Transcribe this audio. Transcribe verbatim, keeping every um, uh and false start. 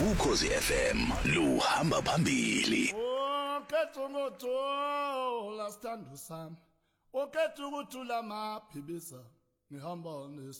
Ukhozi F M luhamba phambili. Okhethu ngotho lasithando sami. Okhethu ukuthula maphibisa ngihamba